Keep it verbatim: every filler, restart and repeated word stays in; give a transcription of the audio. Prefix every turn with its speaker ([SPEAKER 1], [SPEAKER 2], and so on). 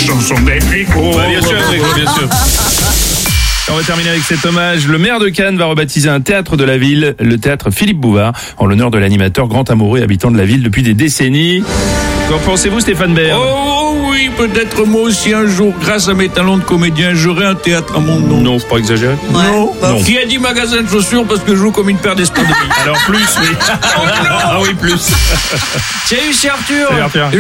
[SPEAKER 1] chanson d'Enrico.
[SPEAKER 2] Bah, bien sûr, Enrico, bien sûr. On va terminer avec cet hommage. Le maire de Cannes va rebaptiser un théâtre de la ville, le théâtre Philippe Bouvard, en l'honneur de l'animateur grand amoureux et habitant de la ville depuis des décennies. Qu'en pensez-vous, Stéphane Bern?
[SPEAKER 1] Oh oui, peut-être moi aussi un jour, grâce à mes talents de comédien, j'aurai un théâtre à mon nom.
[SPEAKER 2] Non, c'est pas exagéré.
[SPEAKER 1] Non.
[SPEAKER 2] Non.
[SPEAKER 1] Qui a dit magasin de chaussures parce que je joue comme une paire d'espadrilles.
[SPEAKER 2] Alors plus, oui. Ah oui, plus.
[SPEAKER 1] Salut, c'est Arthur.
[SPEAKER 2] Salut, Arthur.